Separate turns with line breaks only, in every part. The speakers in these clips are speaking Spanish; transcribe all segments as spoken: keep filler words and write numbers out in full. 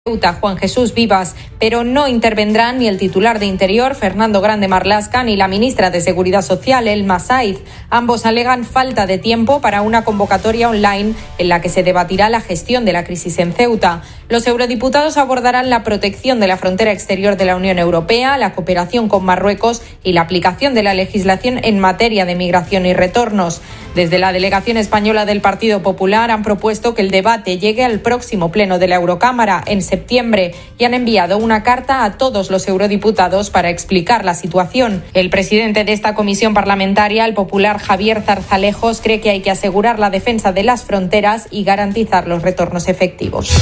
Ceuta, Juan Jesús Vivas, pero no intervendrán ni el titular de Interior, Fernando Grande Marlaska, ni la ministra de Seguridad Social, Elma Saiz. Ambos alegan falta de tiempo para una convocatoria online en la que se debatirá la gestión de la crisis en Ceuta. Los eurodiputados abordarán la protección de la frontera exterior de la Unión Europea, la cooperación con Marruecos y la aplicación de la legislación en materia de migración y retornos. Desde la delegación española del Partido Popular han propuesto que el debate llegue al próximo pleno de la Eurocámara en septiembre y han enviado una carta a todos los eurodiputados para explicar la situación. El presidente de esta comisión parlamentaria, el popular Javier Zarzalejos, cree que hay que asegurar la defensa de las fronteras y garantizar los retornos efectivos.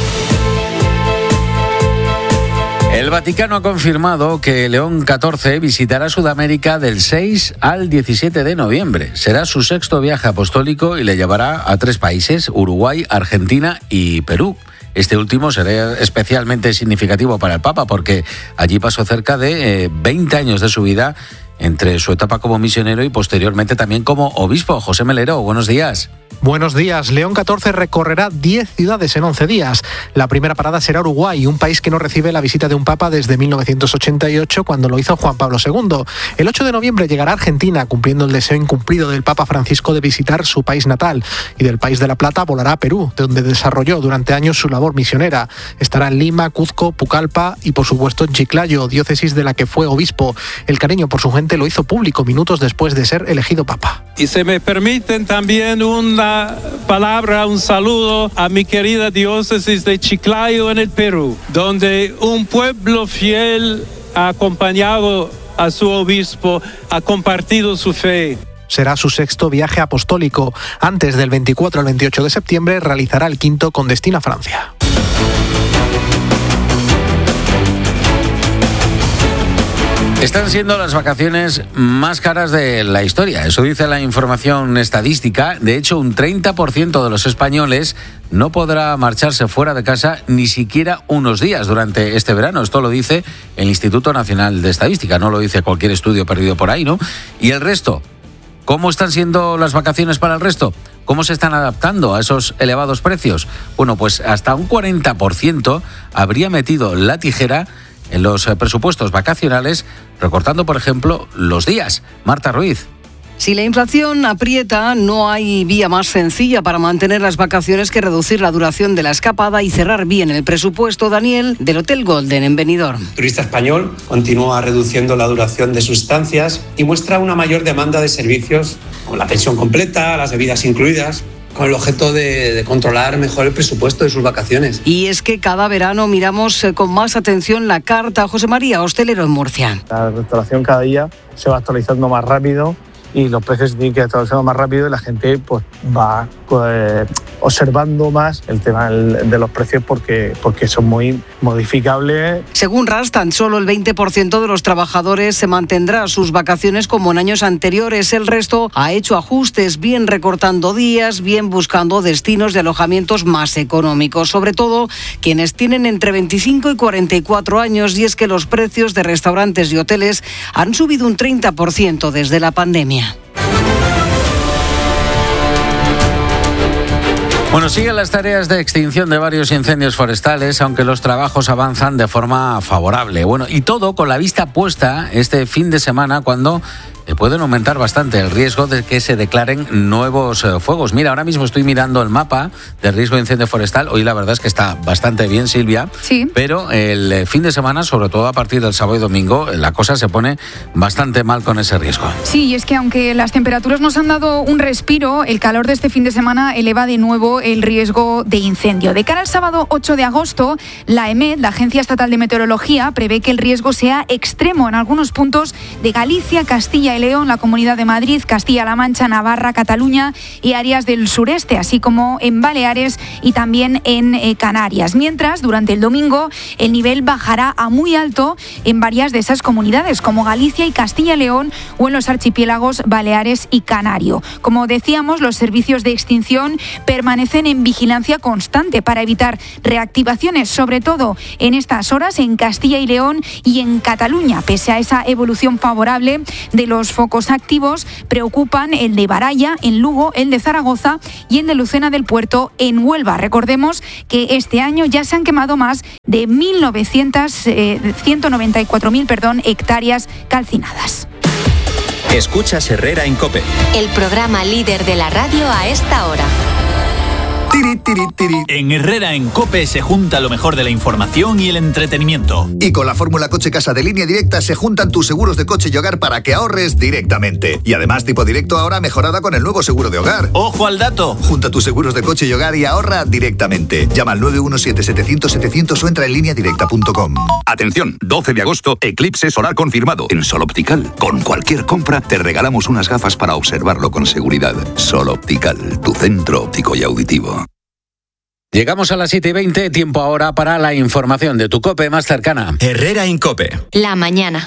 El Vaticano ha confirmado que León catorce visitará Sudamérica del seis al diecisiete de noviembre. Será su sexto viaje apostólico y le llevará a tres países, Uruguay, Argentina y Perú. Este último será especialmente significativo para el Papa porque allí pasó cerca de eh, veinte años de su vida entre su etapa como misionero y posteriormente también como obispo. José Melero, buenos días.
Buenos días. León catorce recorrerá diez ciudades en once días. La primera parada será Uruguay, un país que no recibe la visita de un papa desde mil novecientos ochenta y ocho, cuando lo hizo Juan Pablo segundo. El ocho de noviembre llegará a Argentina, cumpliendo el deseo incumplido del Papa Francisco de visitar su país natal. Y del país de La Plata volará a Perú, donde desarrolló durante años su labor misionera. Estará en Lima, Cuzco, Pucallpa y, por supuesto, en Chiclayo, diócesis de la que fue obispo. El cariño por su gente lo hizo público minutos después de ser elegido papa.
Y se me permiten también una palabra, un saludo a mi querida diócesis de Chiclayo en el Perú, donde un pueblo fiel ha acompañado a su obispo, ha compartido su fe.
Será su sexto viaje apostólico. Antes del veinticuatro al veintiocho de septiembre realizará el quinto con destino a Francia.
Están siendo las vacaciones más caras de la historia. Eso dice la información estadística. De hecho, un treinta por ciento de los españoles no podrá marcharse fuera de casa ni siquiera unos días durante este verano. Esto lo dice el Instituto Nacional de Estadística. No lo dice cualquier estudio perdido por ahí, ¿no? ¿Y el resto? ¿Cómo están siendo las vacaciones para el resto? ¿Cómo se están adaptando a esos elevados precios? Bueno, pues hasta un cuarenta por ciento habría metido la tijera en los presupuestos vacacionales, recortando, por ejemplo, los días. Marta Ruiz.
Si la inflación aprieta, no hay vía más sencilla para mantener las vacaciones que reducir la duración de la escapada y cerrar bien el presupuesto. Daniel, del Hotel Golden en Benidorm.
El turista español continúa reduciendo la duración de sus estancias y muestra una mayor demanda de servicios como la pensión completa, las bebidas incluidas, con el objeto de, de controlar mejor el presupuesto de sus vacaciones.
Y es que cada verano miramos con más atención la carta. José María, hostelero en Murcia.
La restauración cada día se va actualizando más rápido y los precios tienen que actualizarse más rápido y la gente pues va pues, observando más el tema de los precios porque, porque son muy modificables.
Según R A S, tan solo el veinte por ciento de los trabajadores se mantendrá sus vacaciones como en años anteriores. El resto ha hecho ajustes, bien recortando días, bien buscando destinos de alojamientos más económicos. Sobre todo quienes tienen entre veinticinco y cuarenta y cuatro años, y es que los precios de restaurantes y hoteles han subido un treinta por ciento desde la pandemia.
Bueno, siguen las tareas de extinción de varios incendios forestales, aunque los trabajos avanzan de forma favorable. Bueno, y todo con la vista puesta este fin de semana, cuando pueden aumentar bastante el riesgo de que se declaren nuevos eh, fuegos. Mira, ahora mismo estoy mirando el mapa de riesgo de incendio forestal. Hoy la verdad es que está bastante bien, Silvia.
Sí.
Pero el eh, fin de semana, sobre todo a partir del sábado y domingo, la cosa se pone bastante mal con ese riesgo.
Sí, y es que aunque las temperaturas nos han dado un respiro, el calor de este fin de semana eleva de nuevo el riesgo de incendio. De cara al sábado ocho de agosto, la EMET, la Agencia Estatal de Meteorología, prevé que el riesgo sea extremo en algunos puntos de Galicia, Castilla y León, la Comunidad de Madrid, Castilla-La Mancha, Navarra, Cataluña y áreas del sureste, así como en Baleares y también en eh, Canarias. Mientras, durante el domingo, el nivel bajará a muy alto en varias de esas comunidades, como Galicia y Castilla y León, o en los archipiélagos Baleares y Canario. Como decíamos, los servicios de extinción permanecen en vigilancia constante para evitar reactivaciones, sobre todo en estas horas en Castilla y León y en Cataluña, pese a esa evolución favorable de los los focos activos preocupan el de Baraya, en Lugo, el de Zaragoza y el de Lucena del Puerto, en Huelva. Recordemos que este año ya se han quemado más de mil novecientas, eh, ciento noventa y cuatro mil perdón, hectáreas calcinadas.
Escuchas Herrera en COPE.
El programa líder de la radio a esta hora.
Tiri, tiri, tiri.
En Herrera en COPE se junta lo mejor de la información y el entretenimiento.
Y con la fórmula Coche Casa de Línea Directa se juntan tus seguros de coche y hogar para que ahorres directamente. Y además tipo directo ahora mejorada con el nuevo seguro de hogar.
¡Ojo al dato!
Junta tus seguros de coche y hogar y ahorra directamente. Llama al nueve uno siete, setecientos, setecientos o entra en línea directa punto com.
Atención, doce de agosto, eclipse solar confirmado. En Sol Optical, con cualquier compra te regalamos unas gafas para observarlo con seguridad. Sol Optical, tu centro óptico y auditivo.
Llegamos a las siete y veinte, tiempo ahora para la información de tu COPE más cercana.
Herrera en COPE.
La mañana.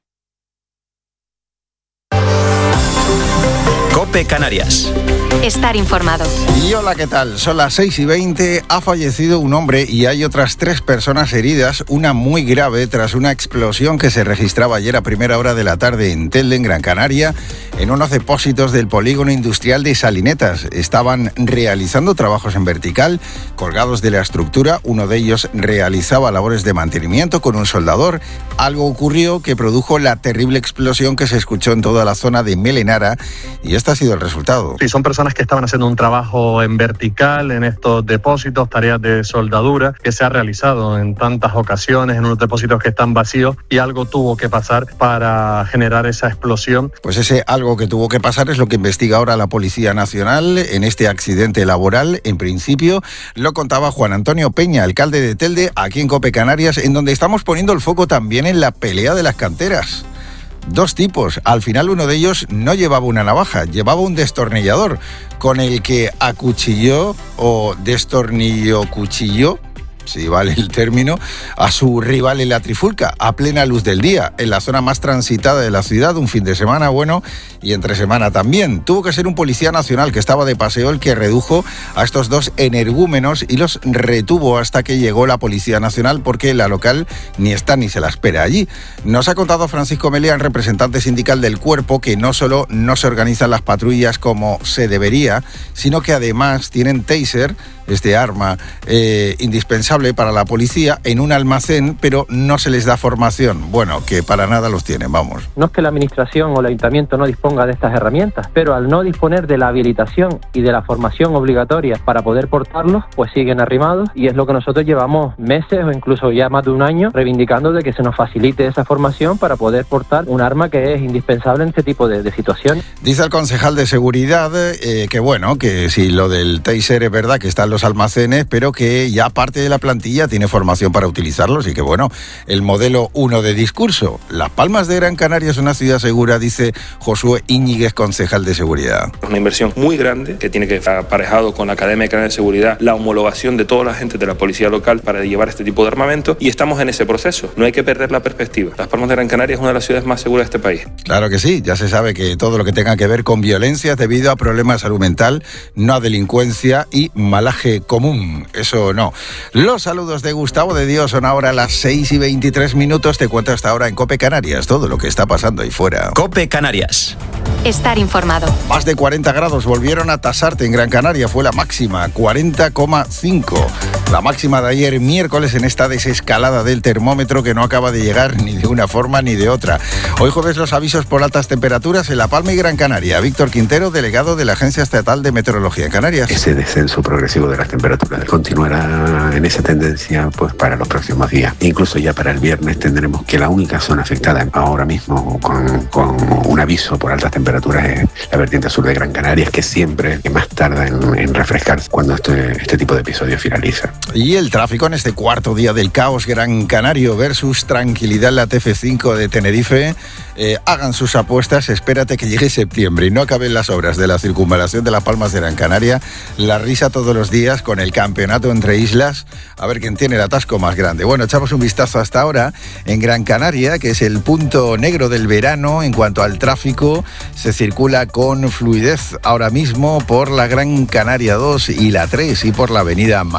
COPE Canarias.
Estar informado.
Y hola, ¿qué tal? Son las seis y veinte, ha fallecido un hombre y hay otras tres personas heridas, una muy grave tras una explosión que se registraba ayer a primera hora de la tarde en Telde, en Gran Canaria, en unos depósitos del polígono industrial de Salinetas. Estaban realizando trabajos en vertical, colgados de la estructura. Uno de ellos realizaba labores de mantenimiento con un soldador. Algo ocurrió que produjo la terrible explosión que se escuchó en toda la zona de Melenara y este ha sido el resultado.
Sí, son personas que estaban haciendo un trabajo en vertical en estos depósitos, tareas de soldadura que se ha realizado en tantas ocasiones en unos depósitos que están vacíos, y algo tuvo que pasar para generar esa explosión.
Pues ese algo que tuvo que pasar es lo que investiga ahora la Policía Nacional en este accidente laboral. En principio lo contaba Juan Antonio Peña, alcalde de Telde, aquí en COPE Canarias, en donde estamos poniendo el foco también en la pelea de las canteras. Dos tipos. Al final uno de ellos no llevaba una navaja, llevaba un destornillador con el que acuchilló o destornilló cuchilló, si vale el término, a su rival en la trifulca, a plena luz del día, en la zona más transitada de la ciudad, un fin de semana bueno y entre semana también. Tuvo que ser un policía nacional que estaba de paseo el que redujo a estos dos energúmenos y los retuvo hasta que llegó la Policía Nacional, porque la local ni está ni se la espera allí. Nos ha contado Francisco Melián, representante sindical del cuerpo, que no solo no se organizan las patrullas como se debería, sino que además tienen taser, este arma eh, indispensable para la policía, en un almacén, pero no se les da formación. Bueno, que para nada los tienen, vamos.
No es que la administración o el ayuntamiento no disponga de estas herramientas, pero al no disponer de la habilitación y de la formación obligatoria para poder portarlos, pues siguen arrimados, y es lo que nosotros llevamos meses o incluso ya más de un año reivindicando, de que se nos facilite esa formación para poder portar un arma que es indispensable en este tipo de, de situaciones.
Dice el concejal de seguridad eh, que bueno, que si lo del taser es verdad que están los almacenes, pero que ya parte de la plantilla tiene formación para utilizarlos, y que bueno, el modelo uno de discurso. Las Palmas de Gran Canaria es una ciudad segura, dice Josué Íñiguez, concejal de seguridad.
Una inversión muy grande que tiene que estar aparejado con la Academia Canaria de Seguridad, la homologación de toda la gente de la policía local para llevar este tipo de armamento, y estamos en ese proceso. No hay que perder la perspectiva. Las Palmas de Gran Canaria es una de las ciudades más seguras de este país.
Claro que sí, ya se sabe que todo lo que tenga que ver con violencia debido a problemas de salud mental, no a delincuencia y malaje común, eso no. Los saludos de Gustavo de Dios son ahora las seis y veintitrés minutos. Te cuento hasta ahora en COPE Canarias todo lo que está pasando ahí fuera.
COPE Canarias.
Estar informado.
Más de cuarenta grados volvieron a tasarte en Gran Canaria, fue la máxima, cuarenta coma cinco. La máxima de ayer miércoles en esta desescalada del termómetro que no acaba de llegar ni de una forma ni de otra. Hoy jueves los avisos por altas temperaturas en La Palma y Gran Canaria. Víctor Quintero, delegado de la Agencia Estatal de Meteorología en Canarias.
Ese descenso progresivo de las temperaturas continuará en esa tendencia pues para los próximos días. Incluso ya para el viernes tendremos que la única zona afectada ahora mismo con, con un aviso por altas temperaturas es la vertiente sur de Gran Canaria, que siempre que más tarda en, en refrescarse cuando este, este tipo de episodios finaliza.
Y el tráfico en este cuarto día del caos Gran Canario versus tranquilidad la T F cinco de Tenerife. Eh, hagan sus apuestas, espérate que llegue septiembre y no acaben las obras de la circunvalación de Las Palmas de Gran Canaria. La risa todos los días con el campeonato entre islas, a ver quién tiene el atasco más grande. Bueno, echamos un vistazo hasta ahora en Gran Canaria, que es el punto negro del verano en cuanto al tráfico. Se circula con fluidez ahora mismo por la Gran Canaria dos y la tres y por la avenida Marítima.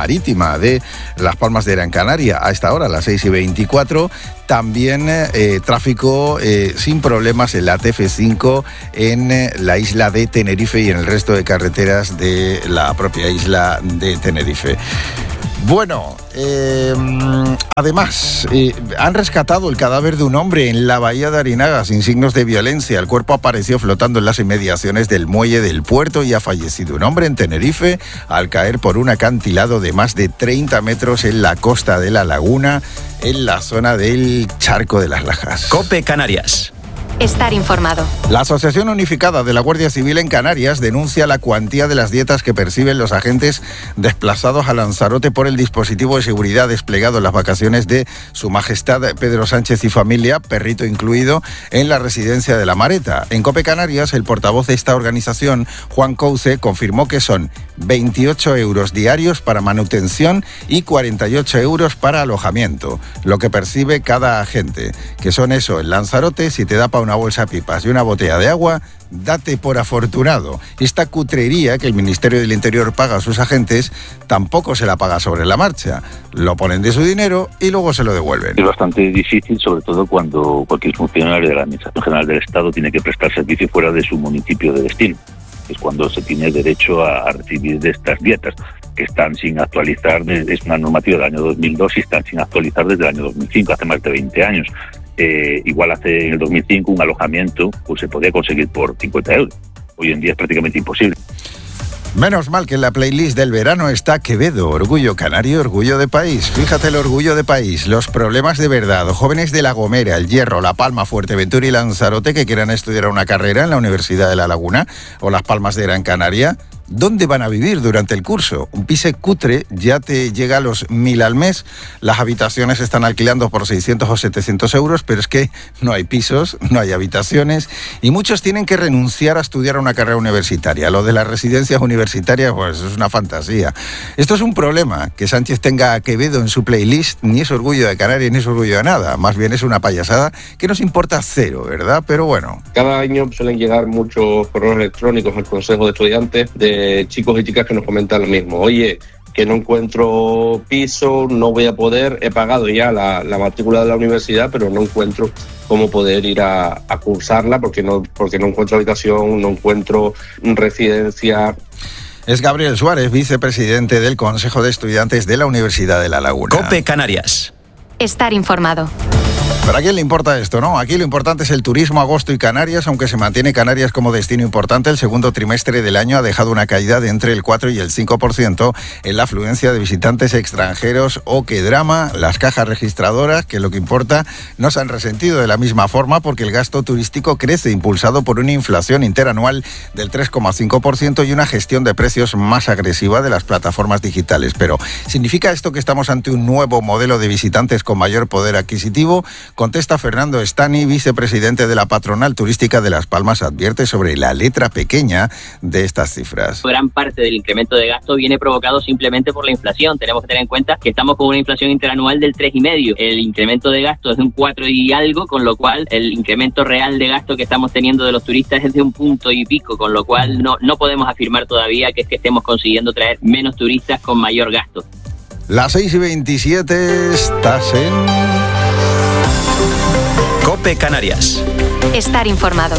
zona de Las Palmas de Gran Canaria. A esta hora, a las seis y veinticuatro, también eh, tráfico eh, sin problemas en la T F cinco en eh, la isla de Tenerife y en el resto de carreteras de la propia isla de Tenerife. Bueno, eh, además, eh, han rescatado el cadáver de un hombre en la bahía de Arinaga sin signos de violencia. El cuerpo apareció flotando en las inmediaciones del muelle del puerto y ha fallecido un hombre en Tenerife al caer por un acantilado de más de treinta metros en la costa de la laguna, en la zona del Charco de las Lajas.
COPE Canarias.
Estar informado.
La Asociación Unificada de la Guardia Civil en Canarias denuncia la cuantía de las dietas que perciben los agentes desplazados a Lanzarote por el dispositivo de seguridad desplegado en las vacaciones de Su Majestad Pedro Sánchez y familia, perrito incluido, en la residencia de La Mareta. En COPE Canarias, el portavoz de esta organización, Juan Couce, confirmó que son veintiocho euros diarios para manutención y cuarenta y ocho euros para alojamiento, lo que percibe cada agente, que son eso, en Lanzarote, si te da para una bolsa de pipas y una botella de agua, date por afortunado. Esta cutrería que el Ministerio del Interior paga a sus agentes tampoco se la paga sobre la marcha. Lo ponen de su dinero y luego se lo devuelven.
Es bastante difícil, sobre todo cuando cualquier funcionario de la Administración General del Estado tiene que prestar servicio fuera de su municipio de destino. Es cuando se tiene derecho a recibir de estas dietas, que están sin actualizar, es una normativa del año dos mil dos y están sin actualizar desde el año dos mil cinco, hace más de veinte años. Eh, igual hace en el dos mil cinco un alojamiento pues se podía conseguir por cincuenta euros. Hoy en día es prácticamente imposible.
Menos mal que en la playlist del verano está Quevedo, Orgullo Canario, Orgullo de País. Fíjate el orgullo de país, los problemas de verdad, jóvenes de La Gomera, El Hierro, La Palma, Fuerteventura y Lanzarote que quieran estudiar una carrera en la Universidad de La Laguna o Las Palmas de Gran Canaria. ¿Dónde van a vivir durante el curso? Un piso cutre ya te llega a los mil al mes. Las habitaciones se están alquilando por seiscientos o setecientos euros, pero es que no hay pisos, no hay habitaciones y muchos tienen que renunciar a estudiar una carrera universitaria. Lo de las residencias universitarias, pues es una fantasía. Esto es un problema, que Sánchez tenga a Quevedo en su playlist, ni es orgullo de Canarias ni es orgullo de nada. Más bien es una payasada que nos importa cero, ¿verdad? Pero bueno.
Cada año suelen llegar muchos correos electrónicos al Consejo de Estudiantes de chicos y chicas que nos comentan lo mismo. Oye, que no encuentro piso, no voy a poder, he pagado ya la, la matrícula de la universidad, pero no encuentro cómo poder ir a, a cursarla porque no, porque no encuentro habitación, no encuentro residencia.
Es Gabriel Suárez, vicepresidente del Consejo de Estudiantes de la Universidad de La Laguna.
COPE Canarias.
Estar informado.
¿Pero a quién le importa esto, no? Aquí lo importante es el turismo, agosto y Canarias, aunque se mantiene Canarias como destino importante. El segundo trimestre del año ha dejado una caída de entre el cuatro y el cinco por ciento en la afluencia de visitantes extranjeros. ¡Oh, qué drama! Las cajas registradoras, que es lo que importa, no se han resentido de la misma forma porque el gasto turístico crece, impulsado por una inflación interanual del tres coma cinco por ciento y una gestión de precios más agresiva de las plataformas digitales. Pero, ¿significa esto que estamos ante un nuevo modelo de visitantes con mayor poder adquisitivo? Contesta Fernando Estani, vicepresidente de la Patronal Turística de Las Palmas, advierte sobre la letra pequeña de estas cifras.
Gran parte del incremento de gasto viene provocado simplemente por la inflación. Tenemos que tener en cuenta que estamos con una inflación interanual del tres coma cinco. El incremento de gasto es de un cuatro y algo, con lo cual el incremento real de gasto que estamos teniendo de los turistas es de un punto y pico, con lo cual no, no podemos afirmar todavía que es que estemos consiguiendo traer menos turistas con mayor gasto.
Las seis y veintisiete, estás en
COPE Canarias.
Estar informado.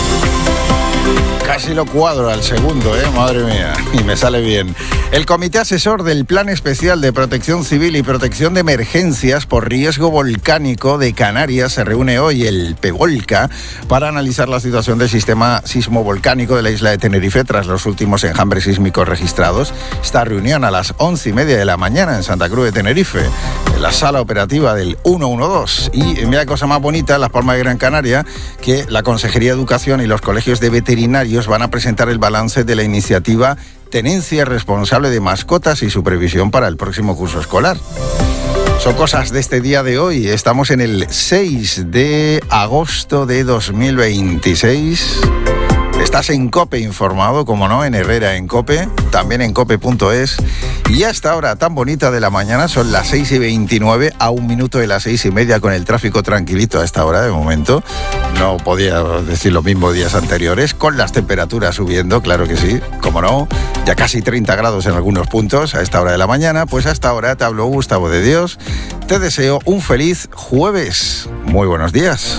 Casi lo cuadro al segundo, ¿eh? Madre mía, y me sale bien. El Comité Asesor del Plan Especial de Protección Civil y Protección de Emergencias por Riesgo Volcánico de Canarias se reúne hoy, el PEVOLCA, para analizar la situación del sistema sismovolcánico de la isla de Tenerife tras los últimos enjambres sísmicos registrados. Esta reunión a las once y media de la mañana en Santa Cruz de Tenerife, en la sala operativa del ciento doce. Y mira cosa más bonita, Las Palmas de Gran Canaria, que la Consejería de Educación y los colegios de veterinarios van a presentar el balance de la iniciativa Tenencia Responsable de Mascotas y su previsión para el próximo curso escolar. Son cosas de este día de hoy. Estamos en el seis de agosto de dos mil veintiséis. Estás en COPE informado, como no, en Herrera en COPE, también en cope punto es. Y hasta ahora tan bonita de la mañana, son las seis y veintinueve, a un minuto de las seis y media, con el tráfico tranquilito a esta hora de momento. No podía decir lo mismo días anteriores, con las temperaturas subiendo, claro que sí, como no, ya casi treinta grados en algunos puntos a esta hora de la mañana. Pues hasta ahora te habló Gustavo de Dios, te deseo un feliz jueves. Muy buenos días.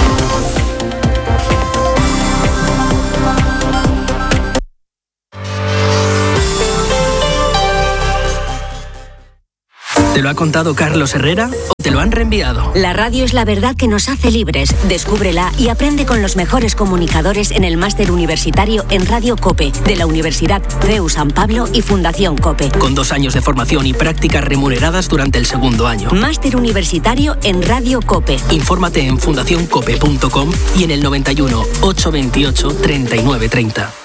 ¿Te lo ha contado Carlos Herrera o te lo han reenviado?
La radio es la verdad que nos hace libres. Descúbrela y aprende con los mejores comunicadores en el máster universitario en Radio COPE de la Universidad C E U San Pablo y Fundación COPE.
Con dos años de formación y prácticas remuneradas durante el segundo año.
Máster universitario en Radio COPE.
Infórmate en fundación cope punto com y en el noventa y uno, ochocientos veintiocho, treinta y nueve treinta.